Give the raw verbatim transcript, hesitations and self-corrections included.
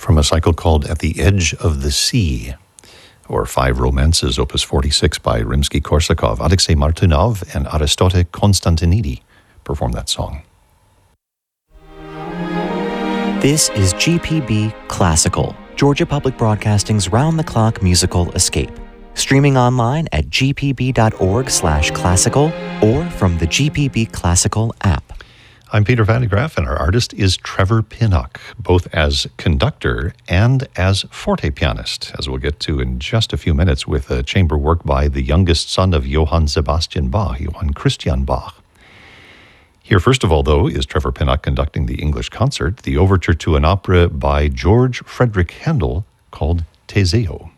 from a cycle called At the Edge of the Sea, or Five Romances, Opus forty-six by Rimsky-Korsakov. Alexei Martynov and Aristote Konstantinidis performed that song. This is G P B Classical, Georgia Public Broadcasting's round-the-clock musical escape. Streaming online at g p b dot org slash classical or from the G P B Classical app. I'm Peter Van de Graaff, and our artist is Trevor Pinnock, both as conductor and as forte pianist, as we'll get to in just a few minutes with a chamber work by the youngest son of Johann Sebastian Bach, Johann Christian Bach. Here, first of all, though, is Trevor Pinnock conducting the English concert, the overture to an opera by George Frederick Handel called Teseo.